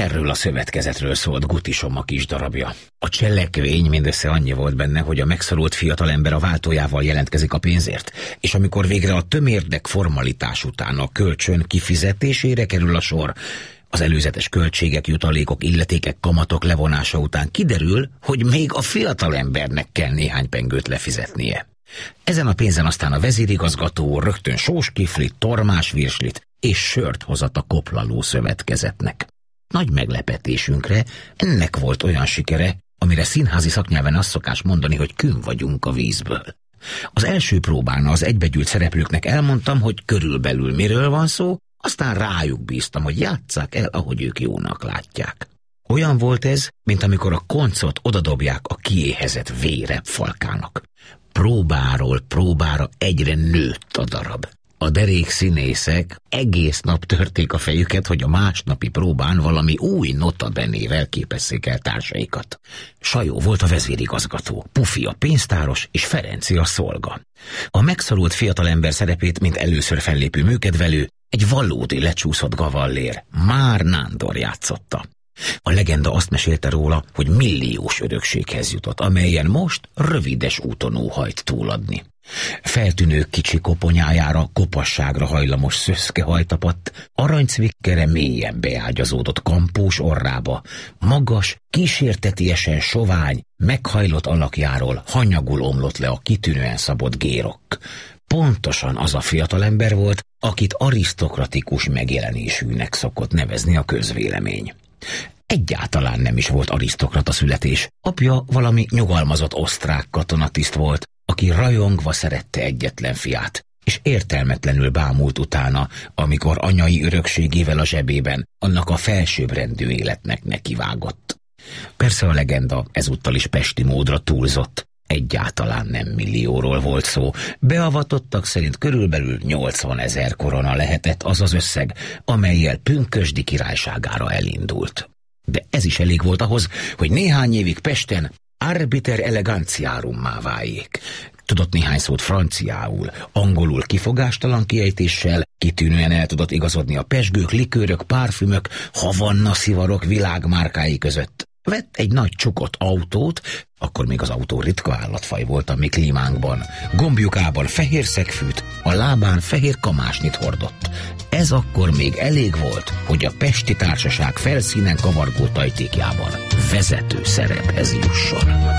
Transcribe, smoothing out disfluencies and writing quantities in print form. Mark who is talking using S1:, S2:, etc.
S1: Erről a szövetkezetről szólt Gutisom a kis darabja. A cselekvény mindössze annyi volt benne, hogy a megszorult fiatalember a váltójával jelentkezik a pénzért, és amikor végre a tömérdek formalitás után a kölcsön kifizetésére kerül a sor, az előzetes költségek, jutalékok, illetékek, kamatok levonása után kiderül, hogy még a fiatalembernek kell néhány pengőt lefizetnie. Ezen a pénzen aztán a vezérigazgató rögtön sóskiflit, tormás virslit és sört hozat a koplaló szövetkezetnek. Nagy meglepetésünkre ennek volt olyan sikere, amire színházi szaknyelven azt szokás mondani, hogy künn vagyunk a vízből. Az első próbán az egybegyűlt szereplőknek elmondtam, hogy körülbelül miről van szó, aztán rájuk bíztam, hogy játsszák el, ahogy ők jónak látják. Olyan volt ez, mint amikor a koncot odadobják a kiéhezett vérebb falkának. Próbáról próbára egyre nőtt a darab. A derék színészek egész nap törték a fejüket, hogy a másnapi próbán valami új notabenével képezzék el társaikat. Sajó volt a vezérigazgató, Pufi a pénztáros és Ferenci a szolga. A megszorult fiatalember szerepét, mint először fellépő műkedvelő, egy valódi lecsúszott gavallér, Már Nándor játszotta. A legenda azt mesélte róla, hogy milliós örökséghez jutott, amelyen most rövides úton óhajt túladni. Feltűnő kicsi koponyájára, kopasságra hajlamos szöszke hajtapadt, aranycvikkere mélyen beágyazódott kampós orrába, magas, kísértetiesen sovány, meghajlott alakjáról hanyagul omlott le a kitűnően szabott gérokk. Pontosan az a fiatalember volt, akit arisztokratikus megjelenésűnek szokott nevezni a közvélemény. Egyáltalán nem is volt arisztokrata születés. Apja valami nyugalmazott osztrák katonatiszt volt, aki rajongva szerette egyetlen fiát, és értelmetlenül bámult utána, amikor anyai örökségével a zsebében annak a felsőbbrendű életnek nekivágott. Persze a legenda ezúttal is pesti módra túlzott. Egyáltalán nem millióról volt szó. Beavatottak szerint körülbelül 80 000 korona lehetett az az összeg, amellyel Pünkösdi királyságára elindult. De ez is elég volt ahhoz, hogy néhány évig Pesten arbiter elegantiarummá váljék. Tudott néhány szót franciául, angolul kifogástalan kiejtéssel, kitűnően el tudott igazodni a pezsgők, likőrök, párfümök, havanna szivarok világmárkái között. Vett egy nagy csukott autót, akkor még az autó ritka állatfaj volt a mi klímánkban. Gombjukában fehér szegfűt, a lábán fehér kamásnyit hordott. Ez akkor még elég volt, hogy a pesti társaság felszínen kavargó tajtékjában vezető szerephez jusson.